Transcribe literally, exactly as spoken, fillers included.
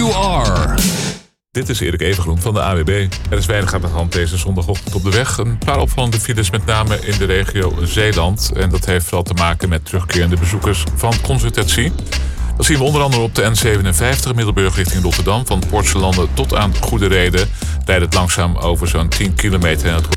you are. Dit is Erik Evengroen van de A W B. Er is weinig aan de hand deze zondagochtend op de weg. Een paar opvallende files met name in de regio Zeeland. En dat heeft vooral te maken met terugkerende bezoekers van consultatie. Dat zien we onder andere op de N zevenenvijftig Middelburg richting Rotterdam. Van Poortselanden tot aan Goede Reden rijdt het langzaam over zo'n tien kilometer. En dat